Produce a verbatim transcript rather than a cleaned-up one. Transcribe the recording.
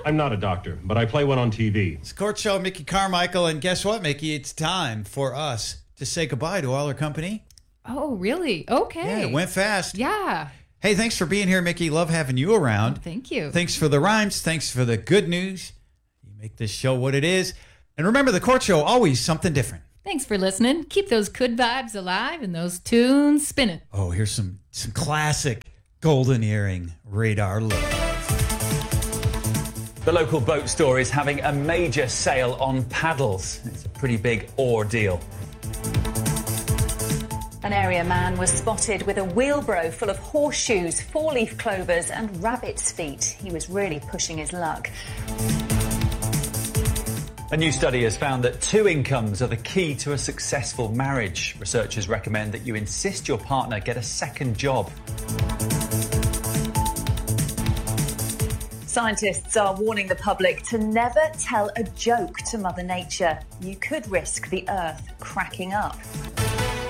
I'm not a doctor, but I play one on T V. It's Court Show, Mickey Carmichael, and guess what, Mickey? It's time for us to say goodbye to all our company. Oh, really? Okay. Yeah, it went fast. Yeah. Hey, thanks for being here, Mickey. Love having you around. Oh, thank you. Thanks for the rhymes. Thanks for the good news. You make this show what it is. And remember, the Court Show, always something different. Thanks for listening. Keep those good vibes alive and those tunes spinning. Oh, here's some, some classic golden earring radar love. The local boat store is having a major sale on paddles. It's a pretty big ordeal. An area man was spotted with a wheelbarrow full of horseshoes, four-leaf clovers and rabbit's feet. He was really pushing his luck. A new study has found that two incomes are the key to a successful marriage. Researchers recommend that you insist your partner get a second job. Scientists are warning the public to never tell a joke to Mother Nature. You could risk the Earth cracking up.